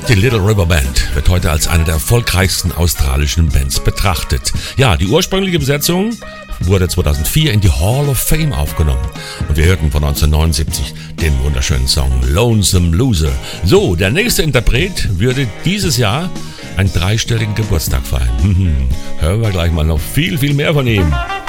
Die Little River Band wird heute als eine der erfolgreichsten australischen Bands betrachtet. Ja, die ursprüngliche Besetzung wurde 2004 in die Hall of Fame aufgenommen. Und wir hörten von 1979 den wunderschönen Song Lonesome Loser. So, der nächste Interpret würde dieses Jahr einen 3-stelligen Geburtstag feiern. Hören wir gleich mal noch viel, viel mehr von ihm.